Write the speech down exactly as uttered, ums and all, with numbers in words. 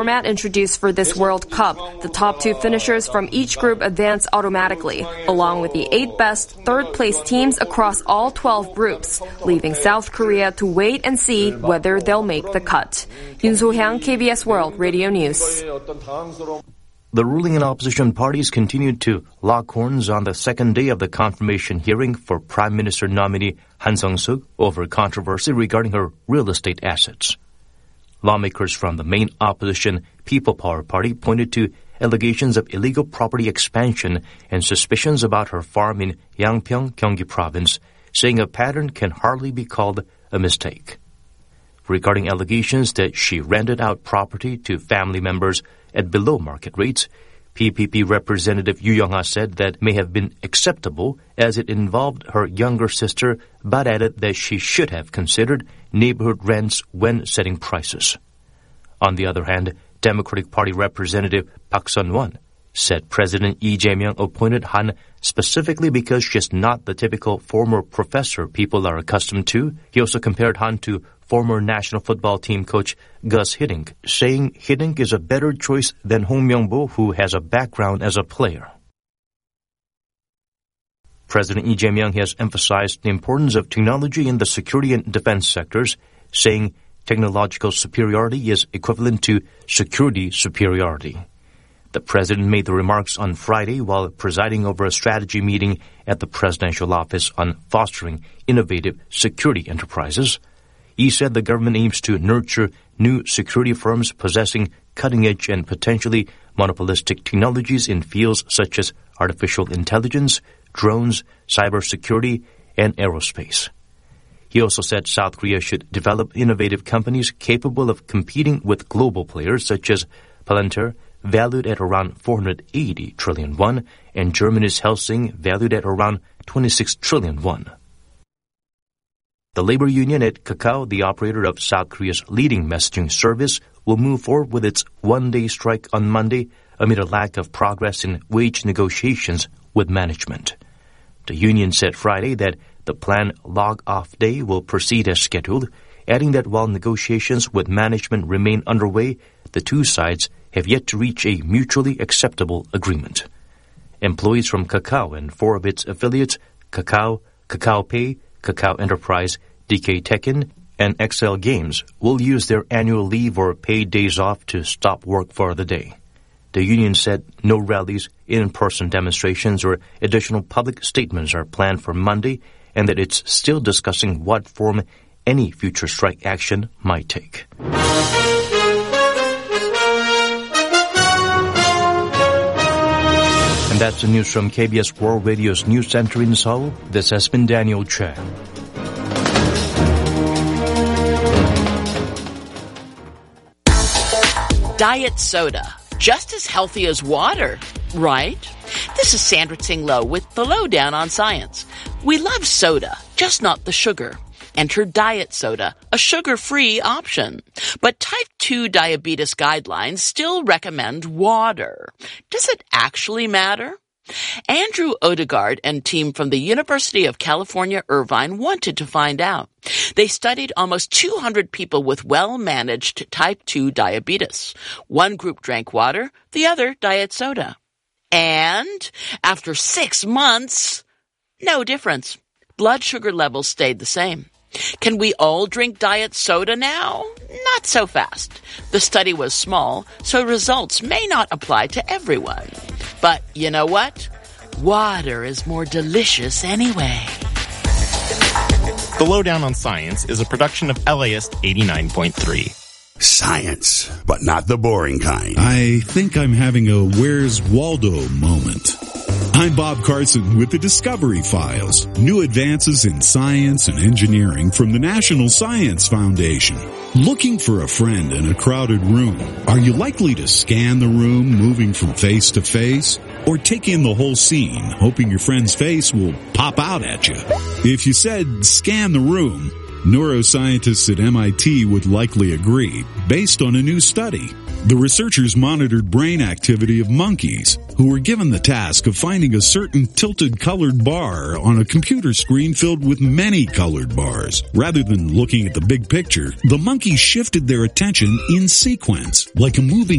format introduced for this World Cup. The top two finishers from each group advance automatically, along with the eight best third-place teams across all twelve groups, leaving South Korea to wait and see whether they'll make the cut. Yoon So-hyang, K B S World Radio News. The ruling and opposition parties continued to lock horns on the second day of the confirmation hearing for Prime Minister nominee Han Sung-suk over controversy regarding her real estate assets. Lawmakers from the main opposition People Power Party pointed to allegations of illegal property expansion and suspicions about her farm in Yangpyeong, Gyeonggi Province, saying a pattern can hardly be called a mistake. Regarding allegations that she rented out property to family members at below market rates, P P P Representative Yoo Young-ha said that may have been acceptable as it involved her younger sister, but added that she should have considered neighborhood rents when setting prices. On the other hand, Democratic Party Representative Park Sun-won said President Lee Jae-myung appointed Han specifically because she's not the typical former professor people are accustomed to. He also compared Han to former national football team coach Gus Hiddink, saying Hiddink is a better choice than Hong Myung-bo, who has a background as a player. President Lee Jae-myung has emphasized the importance of technology in the security and defense sectors, saying technological superiority is equivalent to security superiority. The president made the remarks on Friday while presiding over a strategy meeting at the presidential office on fostering innovative security enterprises. He said the government aims to nurture new security firms possessing cutting-edge and potentially monopolistic technologies in fields such as artificial intelligence, drones, cybersecurity, and aerospace. He also said South Korea should develop innovative companies capable of competing with global players such as Palantir, valued at around four hundred eighty trillion won, and Germany's Helsing, valued at around twenty-six trillion won. The labor union at Kakao, the operator of South Korea's leading messaging service, will move forward with its one-day strike on Monday amid a lack of progress in wage negotiations with management. The union said Friday that the planned log-off day will proceed as scheduled, adding that while negotiations with management remain underway, the two sides have yet to reach a mutually acceptable agreement. Employees from Kakao and four of its affiliates, Kakao, Kakao Pay, Kakao Enterprise, D K Tekken, and X L Games, will use their annual leave or paid days off to stop work for the day. The union said no rallies, in-person demonstrations, or additional public statements are planned for Monday, and that it's still discussing what form any future strike action might take. And that's the news from K B S World Radio's News Center in Seoul. This has been Daniel Choi. Diet soda, just as healthy as water, right? This is Sandra Tsing-Loh with the Lowdown on Science. We love soda, just not the sugar. Enter diet soda, a sugar-free option. But type two diabetes guidelines still recommend water. Does it actually matter? Andrew Odegaard and team from the University of California, Irvine wanted to find out. They studied almost two hundred people with well-managed type two diabetes. One group drank water, the other diet soda. And after six months, no difference. Blood sugar levels stayed the same. Can we all drink diet soda now? Not so fast. The study was small, so results may not apply to everyone. But you know what? Water is more delicious anyway. The Lowdown on Science is a production of L A S eighty-nine point three. Science, but not the boring kind. I think I'm having a Where's Waldo moment. I'm Bob Carson with the Discovery Files, new advances in science and engineering from the National Science Foundation. Looking for a friend in a crowded room? Are you likely to scan the room, moving from face to face? Or take in the whole scene, hoping your friend's face will pop out at you? If you said scan the room, neuroscientists at M I T would likely agree, based on a new study. The researchers monitored brain activity of monkeys who were given the task of finding a certain tilted colored bar on a computer screen filled with many colored bars. Rather than looking at the big picture, the monkeys shifted their attention in sequence, like a moving